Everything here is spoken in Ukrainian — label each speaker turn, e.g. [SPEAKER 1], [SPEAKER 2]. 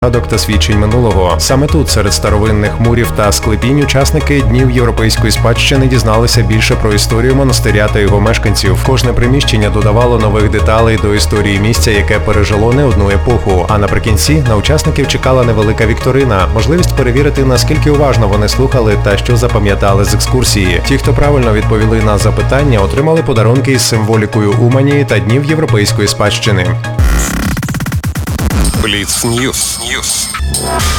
[SPEAKER 1] згадок та свідчень минулого. Саме тут, серед старовинних мурів та склепінь, учасники Днів європейської спадщини дізналися більше про історію монастиря та його мешканців. Кожне приміщення додавало нових деталей до історії місця, яке пережило не одну епоху. А наприкінці на учасників чекала невелика вікторина, можливість перевірити, наскільки уважно вони слухали та що запам'ятали з екскурсії. Ті, хто правильно відповіли на запитання, отримали подарунки із символікою Умані та Днів європейської спадщини.
[SPEAKER 2] Бліц Ньюс.